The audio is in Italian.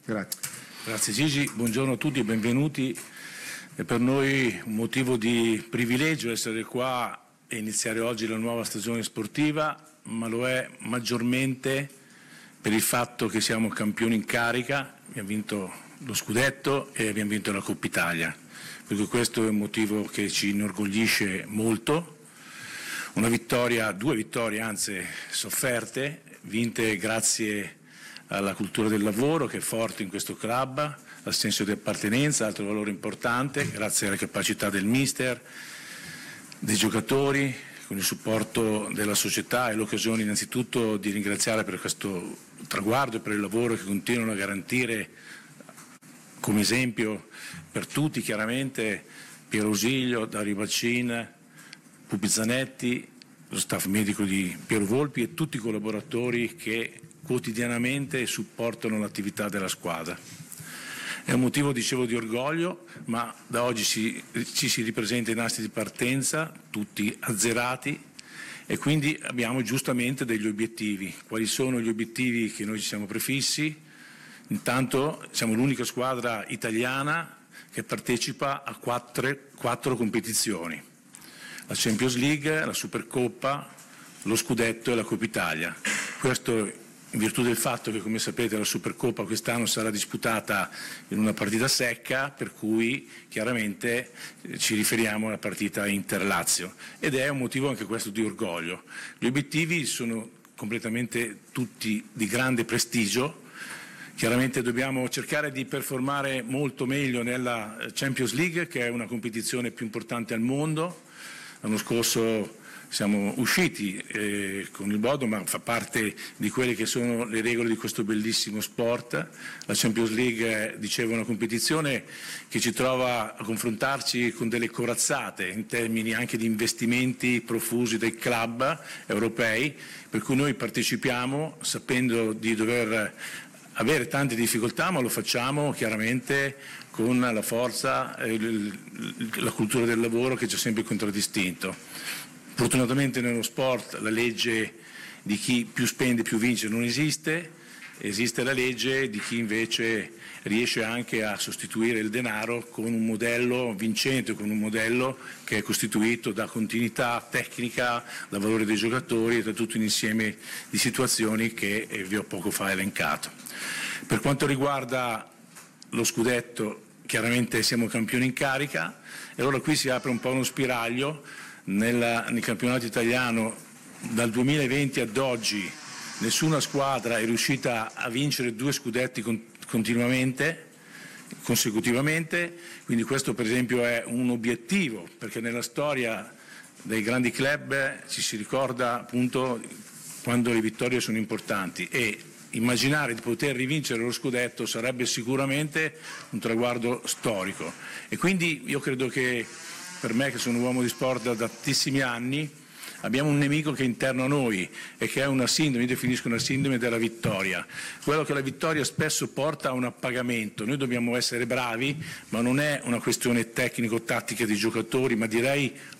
Grazie. Grazie Gigi, buongiorno a tutti e benvenuti. È per noi un motivo di privilegio essere qua e iniziare oggi la nuova stagione sportiva, ma lo è maggiormente per il fatto che siamo campioni in carica, abbiamo vinto lo scudetto e abbiamo vinto la Coppa Italia, perché questo è un motivo che ci inorgoglisce molto. Una vittoria, due vittorie anzi sofferte, vinte grazie alla cultura del lavoro che è forte in questo club, al senso di appartenenza, altro valore importante, grazie alla capacità del mister, dei giocatori, con il supporto della società e l'occasione innanzitutto di ringraziare per questo traguardo e per il lavoro che continuano a garantire come esempio per tutti chiaramente Piero Ausilio, Dario Baccin, Pupi Zanetti, lo staff medico di Piero Volpi e tutti i collaboratori che quotidianamente supportano l'attività della squadra. È un motivo, dicevo, di orgoglio, ma da oggi ci si ripresenta i nastri di partenza, tutti azzerati, e quindi abbiamo giustamente degli obiettivi. Quali sono gli obiettivi che noi ci siamo prefissi? Intanto siamo l'unica squadra italiana che partecipa a quattro competizioni: la Champions League, la Supercoppa, lo Scudetto e la Coppa Italia. Questo in virtù del fatto che, come sapete, la Supercoppa quest'anno sarà disputata in una partita secca, per cui chiaramente ci riferiamo alla partita Inter-Lazio, ed è un motivo anche questo di orgoglio. Gli obiettivi sono completamente tutti di grande prestigio. Chiaramente dobbiamo cercare di performare molto meglio nella Champions League, che è una competizione più importante al mondo. L'anno scorso siamo usciti con il Bodo, ma fa parte di quelle che sono le regole di questo bellissimo sport. La Champions League, dicevo, è una competizione che ci trova a confrontarci con delle corazzate in termini anche di investimenti profusi dai club europei, per cui noi partecipiamo sapendo di dover avere tante difficoltà, ma lo facciamo chiaramente con la forza e la cultura del lavoro che ci ha sempre contraddistinto. Fortunatamente nello sport la legge di chi più spende più vince non esiste, esiste la legge di chi invece riesce anche a sostituire il denaro con un modello vincente, con un modello che è costituito da continuità tecnica, da valore dei giocatori e da tutto un insieme di situazioni che vi ho poco fa elencato. Per quanto riguarda lo scudetto, chiaramente siamo campioni in carica e allora qui si apre un po' uno spiraglio. Nel campionato italiano dal 2020 ad oggi nessuna squadra è riuscita a vincere 2 scudetti consecutivamente, quindi questo per esempio è un obiettivo, perché nella storia dei grandi club ci si ricorda appunto quando le vittorie sono importanti, e immaginare di poter rivincere lo scudetto sarebbe sicuramente un traguardo storico. E quindi io credo che per me, che sono un uomo di sport da tantissimi anni, abbiamo un nemico che è interno a noi e che è una sindrome, io definisco una sindrome della vittoria. Quello che la vittoria spesso porta a un appagamento. Noi dobbiamo essere bravi, ma non è una questione tecnico-tattica di giocatori, ma direi